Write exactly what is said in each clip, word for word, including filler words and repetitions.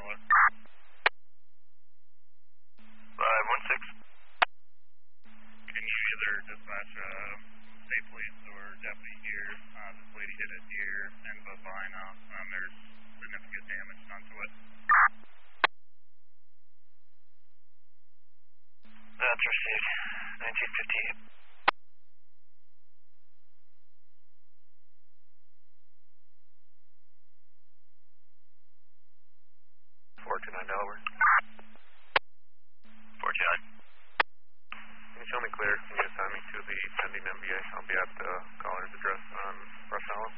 what? five one six. Can you either dispatch uh, state police or deputy here? Uh, this lady hit a deer and bovina. Um, there's significant damage done to it. That's received. nineteen fifty-eight. four two nine Delaware. four two nine. Can you show me clear? Can you assign me to the pending M V A? I'll be at the caller's address on Rush Hollow.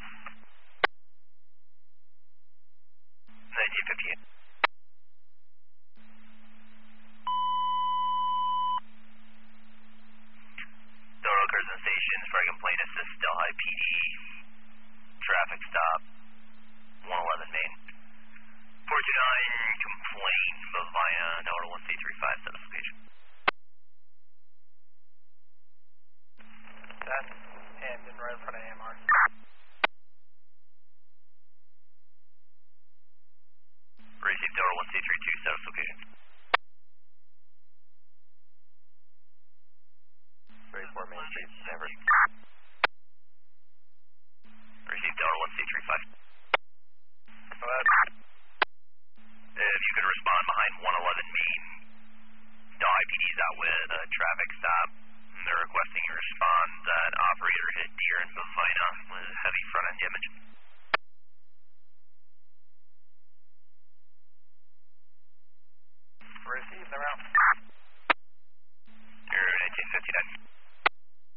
nineteen fifty-eight. Total Curzon Station for a complaint assist Delhi P D. Traffic stop. one eleven Main. four two nine complaint Bovina Delaware one state three five status location. That's Hamden right in front of A M R. Received Delaware one state three two